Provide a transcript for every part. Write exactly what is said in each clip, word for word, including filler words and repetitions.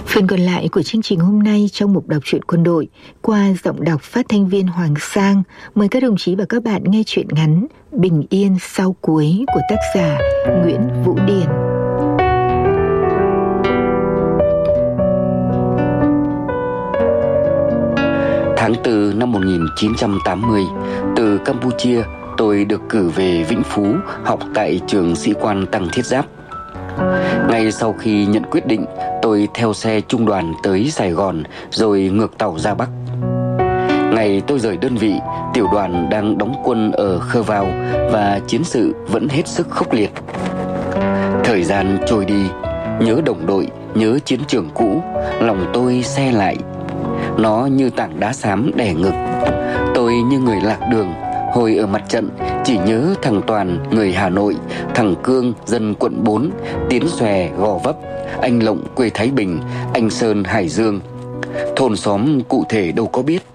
Phần còn lại của chương trình hôm nay trong mục đọc truyện quân đội qua giọng đọc phát thanh viên Hoàng Sang, mời các đồng chí và các bạn nghe truyện ngắn Bình Yên Sau Cuối của tác giả Nguyễn Vũ Điển. Tháng tư năm một nghìn chín trăm tám mươi, từ Campuchia tôi được cử về Vĩnh Phú học tại trường sĩ quan tăng thiết giáp. Ngay sau khi nhận quyết định, tôi theo xe trung đoàn tới Sài Gòn rồi ngược tàu ra Bắc. Ngày tôi rời đơn vị, tiểu đoàn đang đóng quân ở Khơ Vao và chiến sự vẫn hết sức khốc liệt. Thời gian trôi đi, nhớ đồng đội, nhớ chiến trường cũ, lòng tôi se lại. Nó như tảng đá xám đè ngực. Tôi như người lạc đường. Hồi ở mặt trận chỉ nhớ thằng Toàn người Hà Nội, thằng Cương dân quận bốn, Tiến Xòe Gò Vấp, anh Lộng quê Thái Bình, anh Sơn Hải Dương. Thôn xóm cụ thể đâu có biết.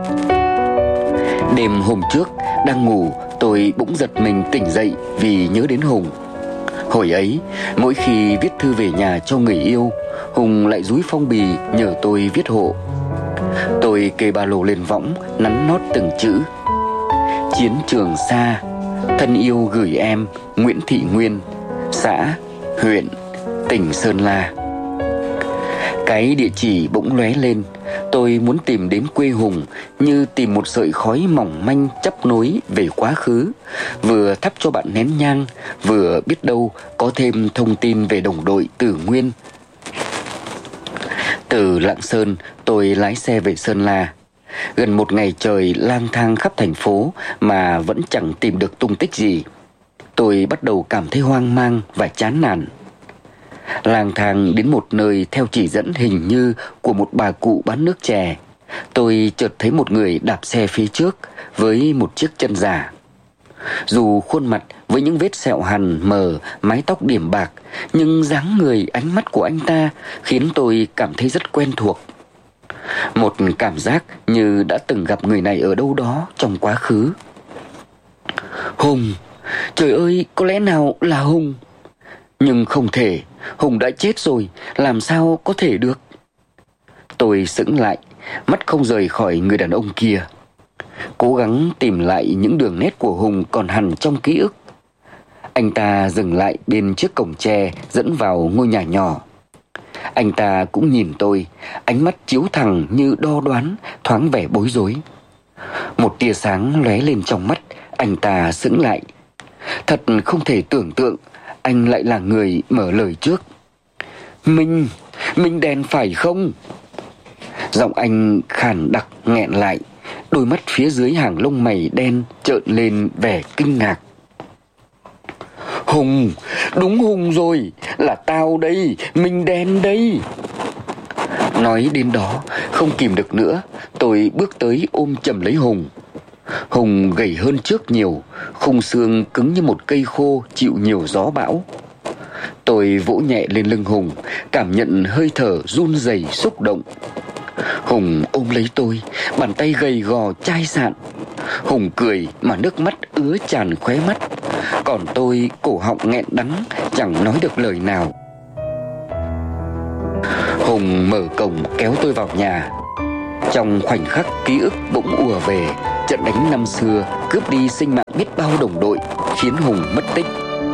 Đêm hôm trước đang ngủ, tôi bỗng giật mình tỉnh dậy vì nhớ đến Hùng. Hồi ấy, mỗi khi viết thư về nhà cho người yêu, Hùng lại dúi phong bì nhờ tôi viết hộ. Tôi kê ba lô lên võng, nắn nót từng chữ: chiến trường xa, thân yêu gửi em, Nguyễn Thị Nguyên, xã, huyện, tỉnh Sơn La. Cái địa chỉ bỗng lóe lên. Tôi muốn tìm đến quê Hùng như tìm một sợi khói mỏng manh chấp nối về quá khứ, vừa thắp cho bạn nén nhang, vừa biết đâu có thêm thông tin về đồng đội Tử Nguyên. Từ Lạng Sơn, tôi lái xe về Sơn La. Gần một ngày trời lang thang khắp thành phố mà vẫn chẳng tìm được tung tích gì. Tôi bắt đầu cảm thấy hoang mang và chán nản. Lang thang đến một nơi theo chỉ dẫn hình như của một bà cụ bán nước chè, tôi chợt thấy một người đạp xe phía trước với một chiếc chân giả. Dù khuôn mặt với những vết sẹo hằn mờ, mái tóc điểm bạc, nhưng dáng người, ánh mắt của anh ta khiến tôi cảm thấy rất quen thuộc. Một cảm giác như đã từng gặp người này ở đâu đó trong quá khứ. Hùng! Trời ơi, có lẽ nào là Hùng? Nhưng không thể, Hùng đã chết rồi, làm sao có thể được? Tôi sững lại, mắt không rời khỏi người đàn ông kia, cố gắng tìm lại những đường nét của Hùng còn hằn trong ký ức. Anh ta dừng lại bên chiếc cổng tre dẫn vào ngôi nhà nhỏ. Anh ta cũng nhìn tôi, ánh mắt chiếu thẳng như đo đoán, thoáng vẻ bối rối. Một tia sáng lóe lên trong mắt, anh ta sững lại. Thật không thể tưởng tượng, anh lại là người mở lời trước. Minh, Minh đen phải không? Giọng anh khàn đặc nghẹn lại, đôi mắt phía dưới hàng lông mày đen trợn lên vẻ kinh ngạc. Hùng, đúng Hùng rồi, là tao đây, Minh đen đây. Nói đến đó, không kìm được nữa, tôi bước tới ôm chầm lấy Hùng. Hùng gầy hơn trước nhiều, khung xương cứng như một cây khô chịu nhiều gió bão. Tôi vỗ nhẹ lên lưng Hùng, cảm nhận hơi thở run rẩy xúc động. Hùng ôm lấy tôi, bàn tay gầy gò chai sạn. Hùng cười mà nước mắt ứa tràn khóe mắt, còn tôi cổ họng nghẹn đắng, chẳng nói được lời nào. Hùng mở cổng kéo tôi vào nhà. Trong khoảnh khắc ký ức bỗng ùa về, trận đánh năm xưa cướp đi sinh mạng biết bao đồng đội, khiến Hùng mất tích.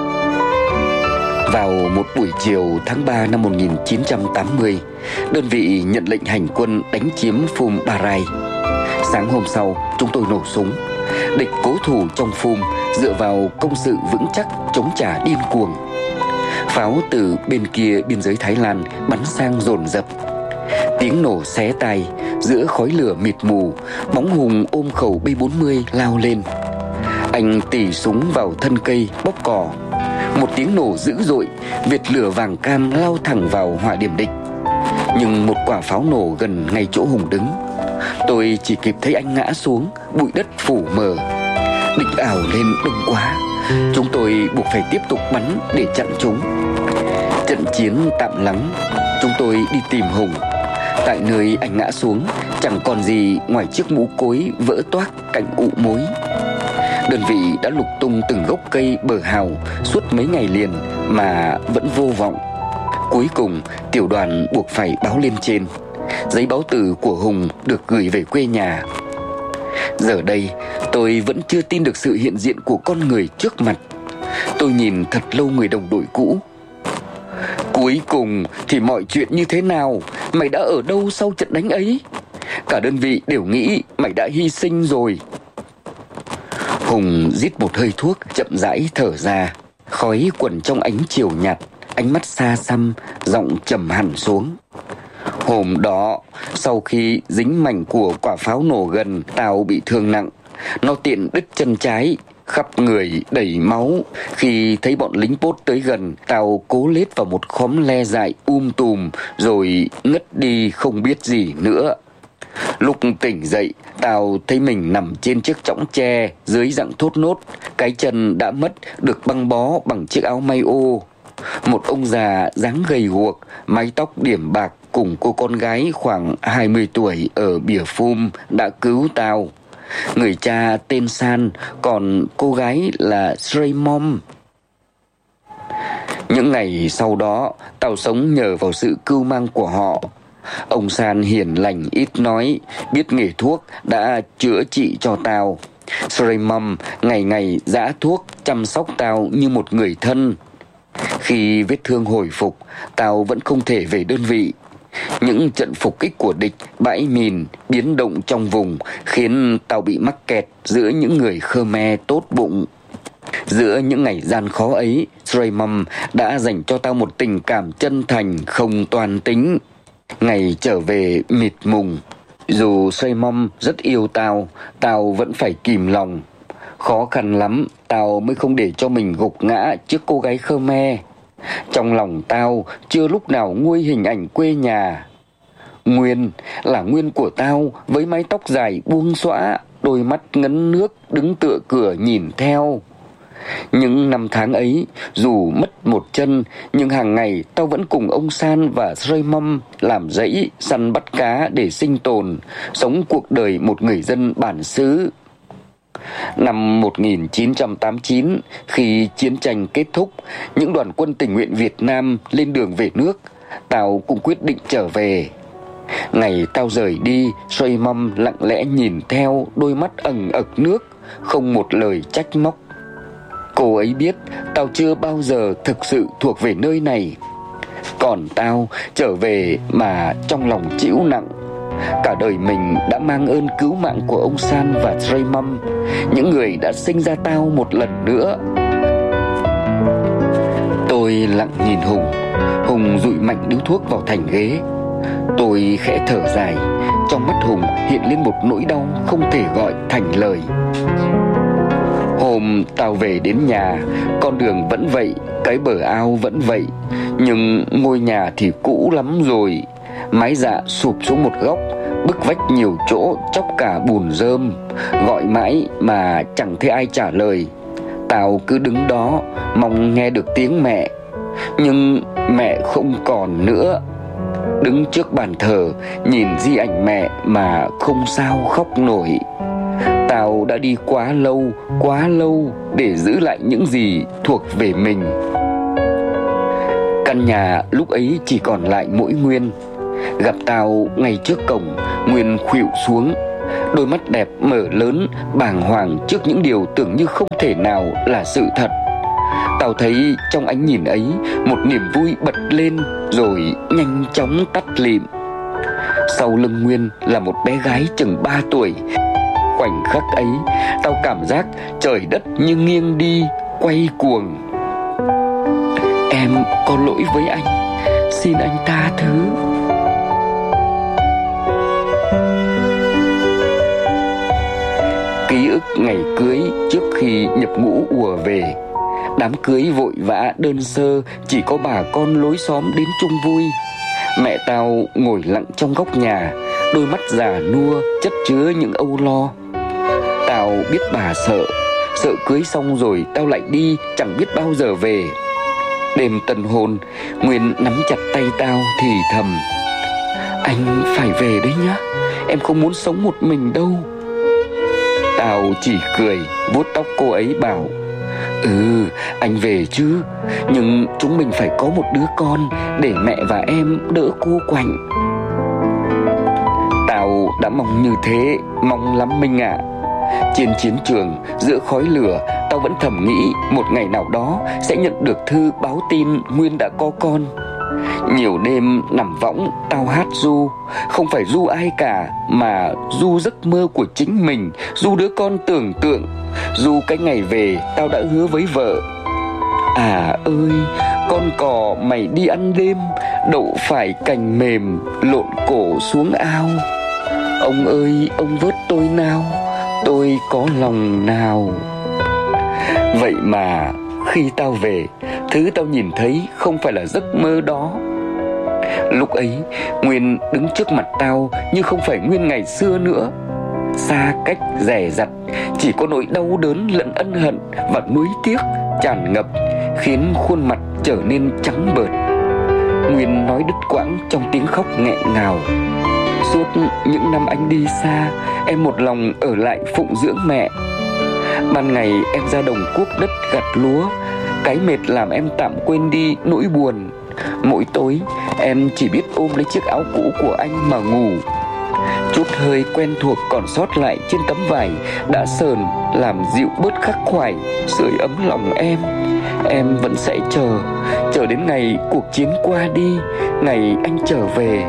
Vào một buổi chiều tháng ba năm một nghìn chín trăm tám mươi, đơn vị nhận lệnh hành quân đánh chiếm Phum Barai. Sáng hôm sau, chúng tôi nổ súng. Địch cố thủ trong Phum, dựa vào công sự vững chắc chống trả điên cuồng. Pháo từ bên kia biên giới Thái Lan bắn sang dồn dập. Tiếng nổ xé tai, giữa khói lửa mịt mù, bóng Hùng ôm khẩu B bốn mươi lao lên. Anh tỉ súng vào thân cây bóp cò. Một tiếng nổ dữ dội, việt lửa vàng cam lao thẳng vào hỏa điểm địch. Nhưng một quả pháo nổ gần ngay chỗ Hùng đứng. Tôi chỉ kịp thấy anh ngã xuống, bụi đất phủ mờ. Địch ảo lên đông quá, chúng tôi buộc phải tiếp tục bắn để chặn chúng. Trận chiến tạm lắng, chúng tôi đi tìm Hùng. Tại nơi anh ngã xuống, chẳng còn gì ngoài chiếc mũ cối vỡ toác cạnh ụ mối. Đơn vị đã lục tung từng gốc cây bờ hào suốt mấy ngày liền mà vẫn vô vọng. Cuối cùng tiểu đoàn buộc phải báo lên trên. Giấy báo từ của Hùng được gửi về quê nhà. Giờ đây tôi vẫn chưa tin được sự hiện diện của con người trước mặt. Tôi nhìn thật lâu người đồng đội cũ. Cuối cùng thì mọi chuyện như thế nào? Mày đã ở đâu sau trận đánh ấy? Cả đơn vị đều nghĩ mày đã hy sinh rồi. Hùng rít một hơi thuốc, chậm rãi thở ra. Khói quẩn trong ánh chiều nhạt, ánh mắt xa xăm, giọng trầm hẳn xuống. Hôm đó, sau khi dính mảnh của quả pháo nổ gần, tao bị thương nặng. Nó tiện đứt chân trái, khắp người đầy máu. Khi thấy bọn lính pốt tới gần, tao cố lết vào một khóm le dại um tùm, rồi ngất đi không biết gì nữa. Lúc tỉnh dậy, tao thấy mình nằm trên chiếc chõng tre dưới dạng thốt nốt. Cái chân đã mất, được băng bó bằng chiếc áo may ô. Một ông già dáng gầy guộc, mái tóc điểm bạc cùng cô con gái khoảng hai mươi tuổi ở bìa phum đã cứu tao. Người cha tên San, còn cô gái là Sray Mom. Những ngày sau đó, tao sống nhờ vào sự cưu mang của họ. Ông San hiền lành ít nói, biết nghề thuốc, đã chữa trị cho tao. Sray Mom ngày ngày giã thuốc, chăm sóc tao như một người thân. Khi vết thương hồi phục, tao vẫn không thể về đơn vị. Những trận phục kích của địch, bãi mìn, biến động trong vùng khiến tao bị mắc kẹt giữa những người Khmer tốt bụng. Giữa những ngày gian khó ấy, Sray Mom đã dành cho tao một tình cảm chân thành không toan tính. Ngày trở về mịt mùng, dù Sray Mom rất yêu tao, tao vẫn phải kìm lòng. Khó khăn lắm, tao mới không để cho mình gục ngã trước cô gái Khmer. Trong lòng tao chưa lúc nào nguôi hình ảnh quê nhà. Nguyên là Nguyên của tao, với mái tóc dài buông xõa, đôi mắt ngấn nước, đứng tựa cửa nhìn theo. Những năm tháng ấy, dù mất một chân, nhưng hàng ngày tao vẫn cùng ông San và Sray Mom làm rẫy, săn bắt cá để sinh tồn, sống cuộc đời một người dân bản xứ. Năm một nghìn chín trăm tám mươi chín, khi chiến tranh kết thúc, những đoàn quân tình nguyện Việt Nam lên đường về nước, tao cũng quyết định trở về. Ngày tao rời đi, Sray Mom lặng lẽ nhìn theo, đôi mắt ẩn ực nước, không một lời trách móc. Cô ấy biết tao chưa bao giờ thực sự thuộc về nơi này. Còn tao trở về mà trong lòng trĩu nặng. Cả đời mình đã mang ơn cứu mạng của ông San và Sray Mom, những người đã sinh ra tao một lần nữa. Tôi lặng nhìn Hùng. Hùng dụi mạnh điếu thuốc vào thành ghế. Tôi khẽ thở dài. Trong mắt Hùng hiện lên một nỗi đau không thể gọi thành lời. Hôm tao về đến nhà, con đường vẫn vậy, cái bờ ao vẫn vậy, nhưng ngôi nhà thì cũ lắm rồi. Mái dạ sụp xuống một góc, bức vách nhiều chỗ chóc cả bùn rơm. Gọi mãi mà chẳng thấy ai trả lời. Tao cứ đứng đó mong nghe được tiếng mẹ, nhưng mẹ không còn nữa. Đứng trước bàn thờ, nhìn di ảnh mẹ mà không sao khóc nổi. Tao đã đi quá lâu, quá lâu để giữ lại những gì thuộc về mình. Căn nhà lúc ấy chỉ còn lại mỗi Nguyên. Gặp tao ngay trước cổng, Nguyên khuỵu xuống, đôi mắt đẹp mở lớn, bàng hoàng trước những điều tưởng như không thể nào là sự thật. Tao thấy trong ánh nhìn ấy một niềm vui bật lên rồi nhanh chóng tắt lịm. Sau lưng Nguyên là một bé gái chừng ba tuổi. Khoảnh khắc ấy, tao cảm giác trời đất như nghiêng đi, quay cuồng. Em có lỗi với anh, xin anh tha thứ. Ký ức ngày cưới trước khi nhập ngũ ùa về. Đám cưới vội vã đơn sơ, chỉ có bà con lối xóm đến chung vui. Mẹ tao ngồi lặng trong góc nhà, đôi mắt già nua chất chứa những âu lo. Tao biết bà sợ, sợ cưới xong rồi tao lại đi, chẳng biết bao giờ về. Đêm tân hôn, Nguyên nắm chặt tay tao thì thầm: anh phải về đấy nhá, em không muốn sống một mình đâu. Tao chỉ cười, vuốt tóc cô ấy bảo: Ừ, anh về chứ. Nhưng chúng mình phải có một đứa con để mẹ và em đỡ cô quạnh. Tao đã mong như thế, mong lắm Minh ạ. Trên chiến trường, giữa khói lửa, tao vẫn thầm nghĩ một ngày nào đó sẽ nhận được thư báo tin Nguyên đã có con. Nhiều đêm nằm võng, tao hát ru. Không phải ru ai cả, mà ru giấc mơ của chính mình, ru đứa con tưởng tượng, ru cái ngày về tao đã hứa với vợ. À ơi, con cò mày đi ăn đêm, đậu phải cành mềm, lộn cổ xuống ao. Ông ơi, ông vớt tôi nào, tôi có lòng nào. Vậy mà khi tao về, thứ tao nhìn thấy không phải là giấc mơ đó. Lúc ấy, Nguyên đứng trước mặt tao như không phải Nguyên ngày xưa nữa. Xa cách dè dặt, chỉ có nỗi đau đớn lẫn ân hận và nuối tiếc tràn ngập, khiến khuôn mặt trở nên trắng bợt. Nguyên nói đứt quãng trong tiếng khóc nghẹn ngào. Suốt những năm anh đi xa, em một lòng ở lại phụng dưỡng mẹ. Ban ngày em ra đồng cuốc đất gặt lúa, cái mệt làm em tạm quên đi nỗi buồn. Mỗi tối em chỉ biết ôm lấy chiếc áo cũ của anh mà ngủ. Chút hơi quen thuộc còn sót lại trên tấm vải đã sờn làm dịu bớt khắc khoải, sưởi ấm lòng em. Em vẫn sẽ chờ, chờ đến ngày cuộc chiến qua đi, ngày anh trở về.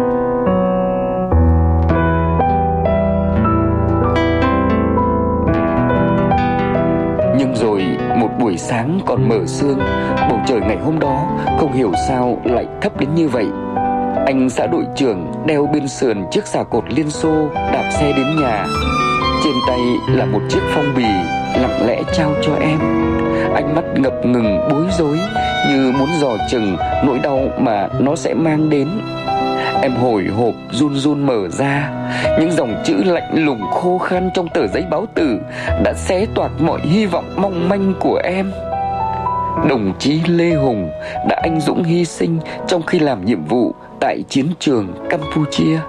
Nhưng rồi một buổi sáng còn mờ sương, bầu trời ngày hôm đó không hiểu sao lại thấp đến như vậy. Anh xã đội trưởng đeo bên sườn chiếc xà cột Liên Xô đạp xe đến nhà. Trên tay là một chiếc phong bì lặng lẽ trao cho em. Ánh mắt ngập ngừng bối rối, như muốn dò chừng nỗi đau mà nó sẽ mang đến. Em hồi hộp run run mở ra. Những dòng chữ lạnh lùng khô khan trong tờ giấy báo tử đã xé toạc mọi hy vọng mong manh của em. Đồng chí Lê Hùng đã anh dũng hy sinh trong khi làm nhiệm vụ tại chiến trường Campuchia.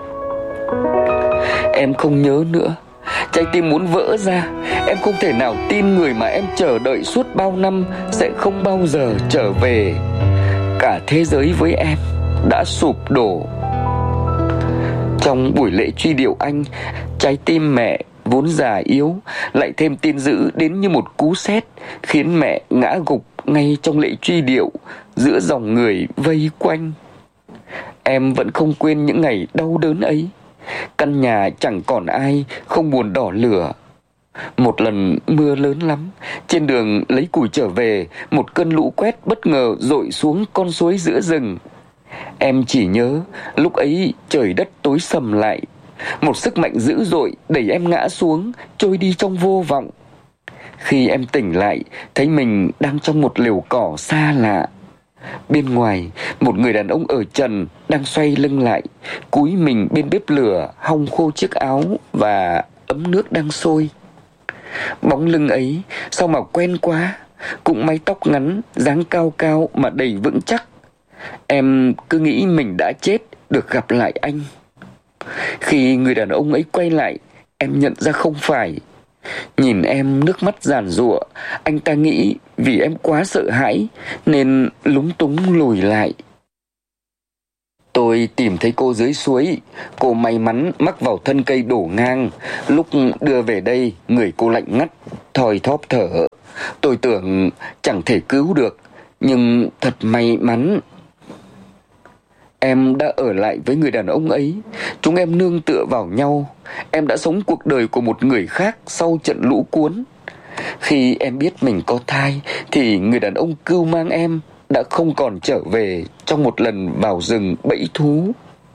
Em không nhớ nữa. Trái tim muốn vỡ ra. Em không thể nào tin người mà em chờ đợi suốt bao năm sẽ không bao giờ trở về. Cả thế giới với em đã sụp đổ. Trong buổi lễ truy điệu anh, trái tim mẹ vốn già yếu lại thêm tin dữ đến như một cú sét, khiến mẹ ngã gục ngay trong lễ truy điệu giữa dòng người vây quanh. Em vẫn không quên những ngày đau đớn ấy. Căn nhà chẳng còn ai, không buồn đỏ lửa. Một lần mưa lớn lắm, trên đường lấy củi trở về, một cơn lũ quét bất ngờ dội xuống con suối giữa rừng. Em chỉ nhớ lúc ấy trời đất tối sầm lại, một sức mạnh dữ dội đẩy em ngã xuống, trôi đi trong vô vọng. Khi em tỉnh lại, thấy mình đang trong một lều cỏ xa lạ. Bên ngoài, một người đàn ông ở trần đang xoay lưng lại, cúi mình bên bếp lửa, hong khô chiếc áo và ấm nước đang sôi. Bóng lưng ấy sao mà quen quá, cũng mái tóc ngắn, dáng cao cao mà đầy vững chắc. Em cứ nghĩ mình đã chết được gặp lại anh. Khi người đàn ông ấy quay lại, em nhận ra không phải. Nhìn em nước mắt giàn giụa, anh ta nghĩ vì em quá sợ hãi nên lúng túng lùi lại. Tôi tìm thấy cô dưới suối. Cô may mắn mắc vào thân cây đổ ngang. Lúc đưa về đây, người cô lạnh ngắt, thoi thóp thở. Tôi tưởng chẳng thể cứu được, nhưng thật may mắn. Em đã ở lại với người đàn ông ấy. Chúng em nương tựa vào nhau. Em đã sống cuộc đời của một người khác sau trận lũ cuốn. Khi em biết mình có thai thì người đàn ông cưu mang em đã không còn trở về trong một lần vào rừng bẫy thú.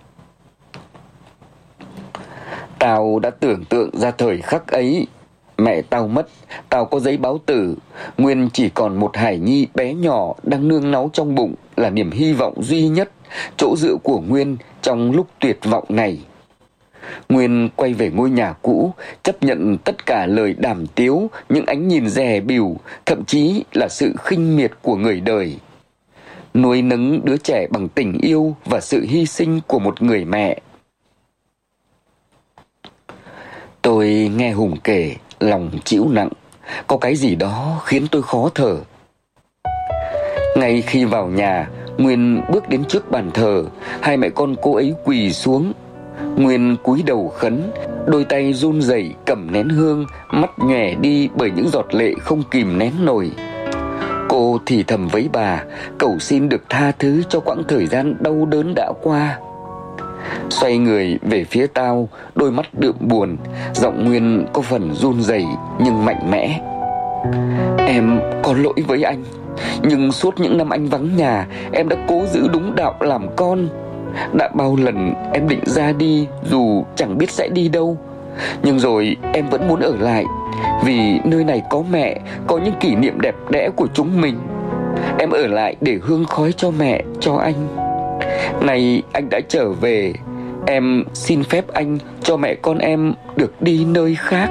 Tao đã tưởng tượng ra thời khắc ấy. Mẹ tao mất, tao có giấy báo tử. Nguyên chỉ còn một hải nhi bé nhỏ đang nương náu trong bụng là niềm hy vọng duy nhất, chỗ dựa của Nguyên trong lúc tuyệt vọng này. Nguyên quay về ngôi nhà cũ, chấp nhận tất cả lời đàm tiếu, những ánh nhìn dè bỉu, thậm chí là sự khinh miệt của người đời. Nuôi nấng đứa trẻ bằng tình yêu và sự hy sinh của một người mẹ. Tôi nghe Hùng kể, lòng chịu nặng. có cái gì đó khiến tôi khó thở. Ngay khi vào nhà, Nguyên bước đến trước bàn thờ. Hai mẹ con cô ấy quỳ xuống. Nguyên cúi đầu khấn, đôi tay run rẩy cầm nén hương, mắt nhòe đi bởi những giọt lệ không kìm nén nổi. Cô thì thầm với bà, cầu xin được tha thứ cho quãng thời gian đau đớn đã qua. Xoay người về phía tao, đôi mắt đượm buồn, giọng Nguyên có phần run rẩy nhưng mạnh mẽ. Em có lỗi với anh, nhưng suốt những năm anh vắng nhà, em đã cố giữ đúng đạo làm con. Đã bao lần em định ra đi dù chẳng biết sẽ đi đâu, nhưng rồi em vẫn muốn ở lại, vì nơi này có mẹ, có những kỷ niệm đẹp đẽ của chúng mình. Em ở lại để hương khói cho mẹ, cho anh. Này anh đã trở về, em xin phép anh cho mẹ con em được đi nơi khác.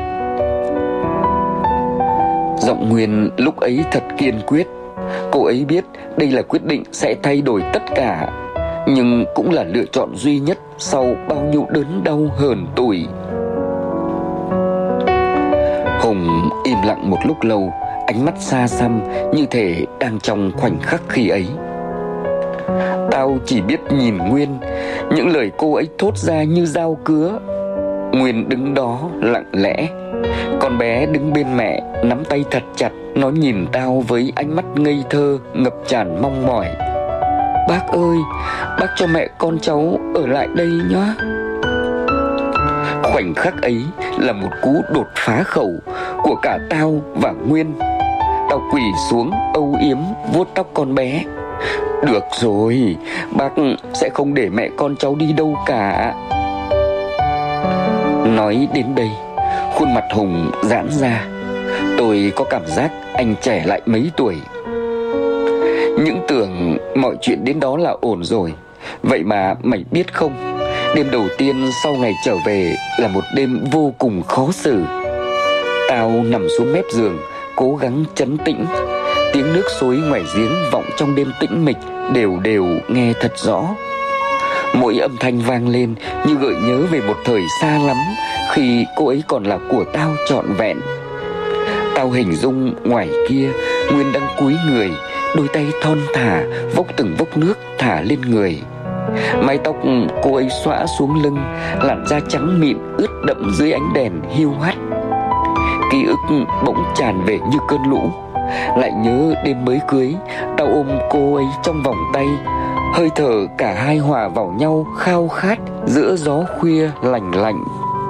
Giọng Nguyên lúc ấy thật kiên quyết. Cô ấy biết đây là quyết định sẽ thay đổi tất cả, nhưng cũng là lựa chọn duy nhất sau bao nhiêu đớn đau hờn tủi. Hùng im lặng một lúc lâu, ánh mắt xa xăm như thể đang trong khoảnh khắc khi ấy. Tao chỉ biết nhìn Nguyên, những lời cô ấy thốt ra như dao cứa. Nguyên đứng đó lặng lẽ. Con bé đứng bên mẹ, nắm tay thật chặt. Nó nhìn tao với ánh mắt ngây thơ, ngập tràn mong mỏi. Bác ơi, bác cho mẹ con cháu ở lại đây nhé. Khoảnh khắc ấy là một cú đột phá khẩu của cả tao và Nguyên. Tao quỳ xuống âu yếm vuốt tóc con bé. Được rồi, bác sẽ không để mẹ con cháu đi đâu cả. Nói đến đây, khuôn mặt Hùng giãn ra. Tôi có cảm giác anh trẻ lại mấy tuổi. Những tưởng mọi chuyện đến đó là ổn rồi. Vậy mà mày biết không, đêm đầu tiên sau ngày trở về là một đêm vô cùng khó xử. Tao nằm xuống mép giường, cố gắng trấn tĩnh. Tiếng nước xối ngoài giếng vọng trong đêm tĩnh mịch, đều đều nghe thật rõ. Mỗi âm thanh vang lên như gợi nhớ về một thời xa lắm, khi cô ấy còn là của tao trọn vẹn. Tao hình dung ngoài kia Nguyên đang cúi người, đôi tay thon thả vốc từng vốc nước thả lên người. Mái tóc cô ấy xõa xuống lưng, làn da trắng mịn ướt đậm dưới ánh đèn hiu hắt. Ký ức bỗng tràn về như cơn lũ. Lại nhớ đêm mới cưới, tao ôm cô ấy trong vòng tay, hơi thở cả hai hòa vào nhau khao khát giữa gió khuya lành lạnh.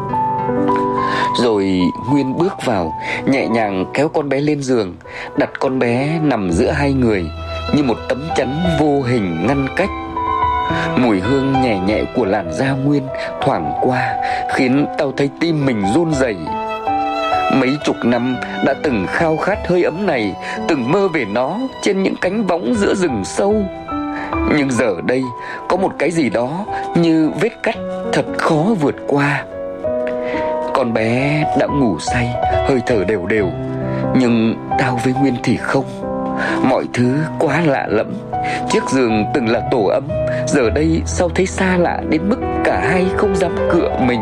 Rồi Nguyên bước vào, nhẹ nhàng kéo con bé lên giường, đặt con bé nằm giữa hai người như một tấm chắn vô hình ngăn cách. Mùi hương nhẹ nhẹ của làn da Nguyên thoảng qua, khiến tao thấy tim mình run rẩy. Mấy chục năm đã từng khao khát hơi ấm này, từng mơ về nó trên những cánh võng giữa rừng sâu. Nhưng giờ đây có một cái gì đó như vết cắt thật khó vượt qua. Con bé đã ngủ say, hơi thở đều đều, nhưng tao với Nguyên thì không. Mọi thứ quá lạ lẫm. Chiếc giường từng là tổ ấm, giờ đây sao thấy xa lạ đến mức cả hai không dám cựa mình.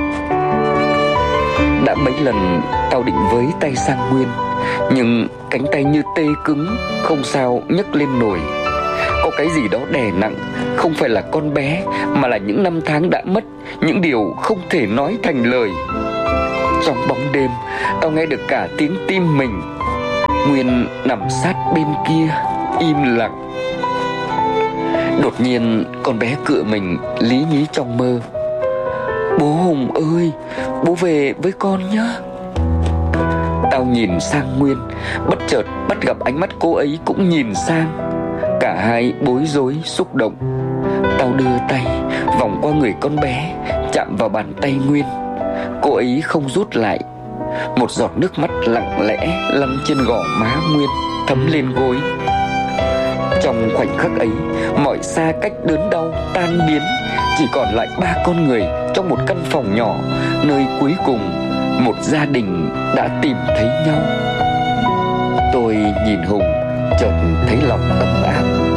Đã mấy lần tao định với tay sang Nguyên, nhưng cánh tay như tê cứng, không sao nhấc lên nổi. Có cái gì đó đè nặng, không phải là con bé, mà là những năm tháng đã mất, những điều không thể nói thành lời. Trong bóng đêm, tao nghe được cả tiếng tim mình. Nguyên nằm sát bên kia, im lặng. Đột nhiên con bé cựa mình lý nhí trong mơ. Bố Hùng ơi, bố về với con nhé. Tao nhìn sang Nguyên, bất chợt bắt gặp ánh mắt cô ấy cũng nhìn sang. Cả hai bối rối xúc động. Tao đưa tay vòng qua người con bé, chạm vào bàn tay Nguyên. Cô ấy không rút lại. Một giọt nước mắt lặng lẽ lăn trên gò má Nguyên, thấm lên gối. Trong khoảnh khắc ấy, mọi xa cách đớn đau tan biến, chỉ còn lại ba con người trong một căn phòng nhỏ, nơi cuối cùng một gia đình đã tìm thấy nhau. Tôi nhìn Hùng, chợt thấy lòng ấm áp.